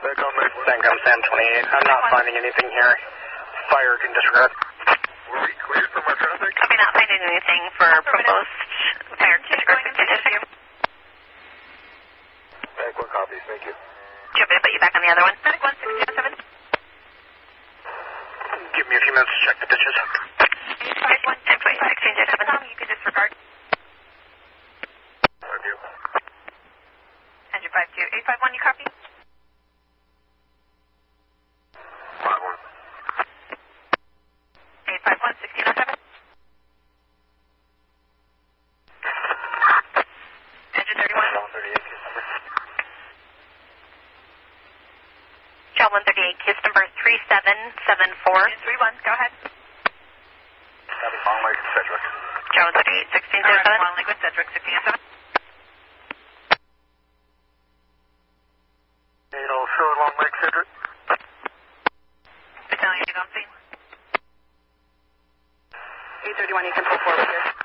Sangam San 28. I'm not finding anything here. Fire can disregard. Were we cleared from our traffic? Copy, not finding anything for proposed fire disregard condition. Medic 1 copies, thank you. Do you want me to put you back on the other one? Medic 1607. Give me a few minutes to check the ditches. 851, 1607. You can disregard. Review. Engine 52. 851, you copy? 5-1. 851, 1607. Engine 31. Channel 38, case number. Shell 138, case number 3774. Engine 31, go ahead. Copy, Long Lake, Sedgwick. Shell 138, 1607. Long Lake with Cedric, 1607. 804, Long Lake, Sedgwick. Battalion, you don't see. 831, you can pull forward here.